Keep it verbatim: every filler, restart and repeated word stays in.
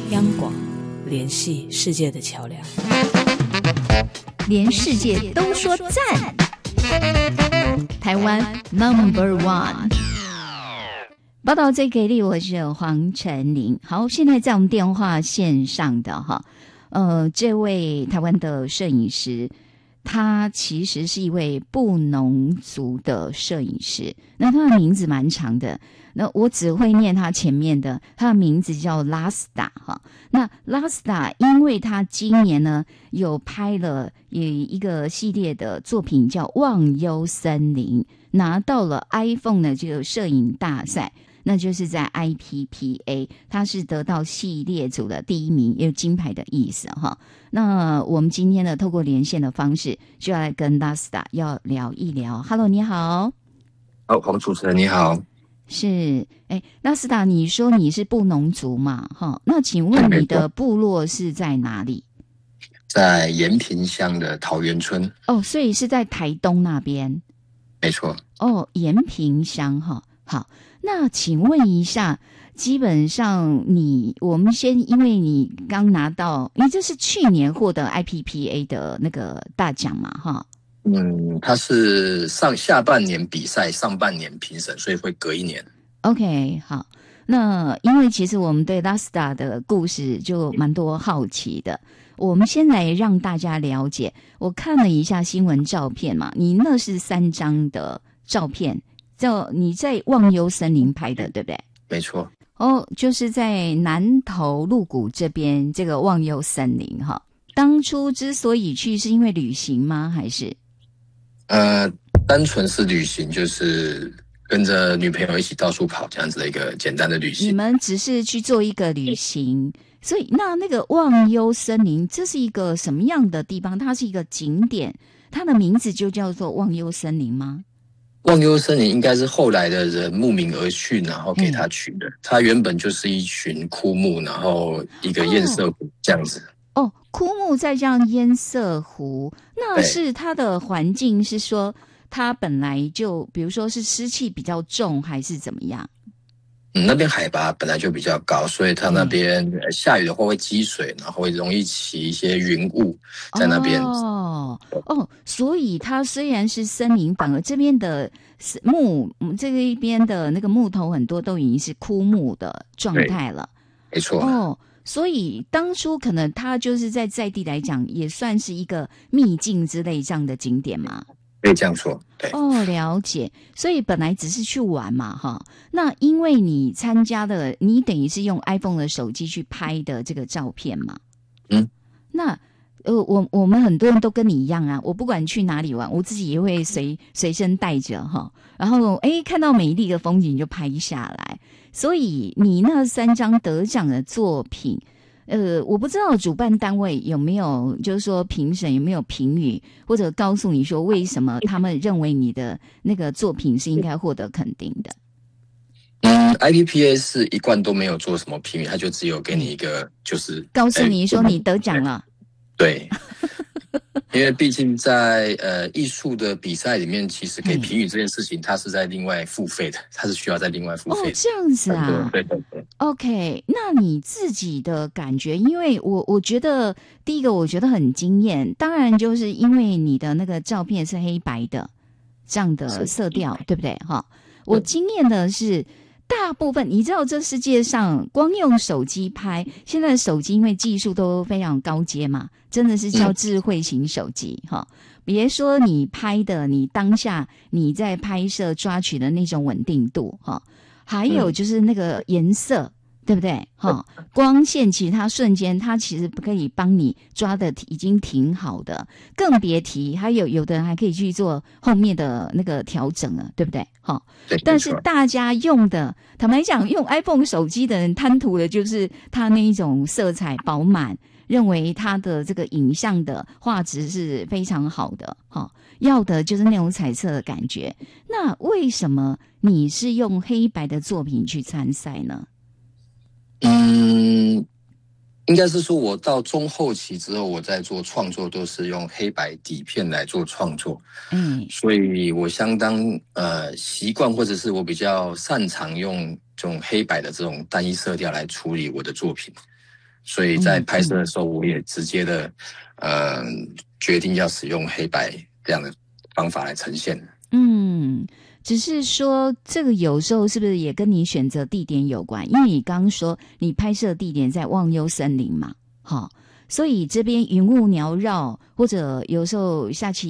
央广，联系世界的桥梁。 连世界都说赞，台湾 Number One。报道最给力，我是黄晨林。好，现在在我们电话线上的哈，呃，这位台湾的摄影师，他其实是一位布农族的摄影师。那他的名字蛮长的，那我只会念他前面的，他的名字叫拉斯达哈。那拉斯达，因为他今年呢有拍了一个系列的作品叫《忘忧森林》，拿到了 iPhone 的这个摄影大赛。那就是在 I P P A， 它是得到系列组的第一名，也有金牌的意思哈。那我们今天呢，透过连线的方式，就要来跟拉斯达要聊一聊。Hello， 你好。 好，黄主持人你好。 是，哎，拉斯达，你说你是布农族嘛？哈，那请问你的部落是在哪里？ 在延平乡的桃源村。 哦，所以是在台东那边。 没错。 哦，延平乡哈，好。那请问一下，基本上你我们先，因为你刚拿到，因为这是去年获得 I P P A 的那个大奖嘛，哈。 嗯，它是上下半年比赛，上半年评审，所以会隔一年。 OK， 好。那因为其实我们对拉斯达的故事就蛮多好奇的，我们先来让大家了解。我看了一下新闻照片嘛，你那是三张的照片。就你在忘忧森林拍的，对不对？ 没错。 哦，就是在南投鹿谷这边这个忘忧森林哈。当初之所以去，是因为旅行吗？还是？ 呃，单纯是旅行，就是跟着女朋友一起到处跑这样子的一个简单的旅行。 你们只是去做一个旅行，所以那那个忘忧森林，这是一个什么样的地方？它是一个景点，它的名字就叫做忘忧森林吗？ 忘忧森林应该是后来的人慕名而去，然后给他取的。它原本就是一群枯木，然后一个堰塞湖这样子。 哦，枯木在这样堰塞湖，那是它的环境是说它本来就，比如说是湿气比较重，还是怎么样？ 嗯，那边海拔本来就比较高，所以它那边下雨的话会积水，然后会容易起一些云雾在那边。 哦哦，所以它虽然是森林，反而这边的木这个一边的那个木头很多都已经是枯木的状态了。 没错。 哦，所以当初可能它就是在在地来讲，也算是一个秘境之类这样的景点嘛。 可以这样说，对。 哦，了解。所以本来只是去玩嘛，哈。那因为你参加的，你等于是用 iPhone 的手机去拍的这个照片嘛。 嗯。 那呃，我我们很多人都跟你一样啊，我不管去哪里玩，我自己也会随随身带着哈。然后哎，看到美丽的风景就拍下来。所以你那三张得奖的作品。呃，我不知道主办单位有没有，就是说评审有没有评语，或者告诉你说为什么他们认为你的那个作品是应该获得肯定的。 嗯 ，I P P A 是一贯都没有做什么评语，他就只有给你一个，就是告诉你说你得奖了。 对。因为毕竟在呃艺术的比赛里面，其实给评语这件事情，它是在另外付费的，它是需要在另外付费的。 哦，这样子啊。 对对对。 OK， 那你自己的感觉，因为我我觉得第一个我觉得很惊艳，当然就是因为你的那个照片是黑白的这样的色调，对不对？哈，我惊艳的是。大部分你知道这世界上光用手机拍，现在的手机因为技术都非常高阶嘛，真的是叫智慧型手机哈。别说你拍的，你当下你在拍摄抓取的那种稳定度哈，还有就是那个颜色。对不对？哈，光线其实它瞬间，它其实可以帮你抓的已经挺好的，更别提还有有的人还可以去做后面的那个调整了，对不对？哈，但是大家用的，坦白讲，用 iPhone 手机的人贪图的就是它那一种色彩饱满，认为它的这个影像的画质是非常好的，哈，要的就是那种彩色的感觉。那为什么你是用黑白的作品去参赛呢？ 嗯，应该是说我到中后期之后，我在做创作都是用黑白底片来做创作。嗯，所以我相当呃习惯，或者是我比较擅长用这种黑白的这种单一色调来处理我的作品。 所以在拍摄的时候，我也直接的呃决定要使用黑白这样的方法来呈现。 嗯，只是说这个有时候是不是也跟你选择地点有关？因为你刚刚说你拍摄地点在忘忧森林嘛，好，所以这边云雾缭绕，或者有时候下起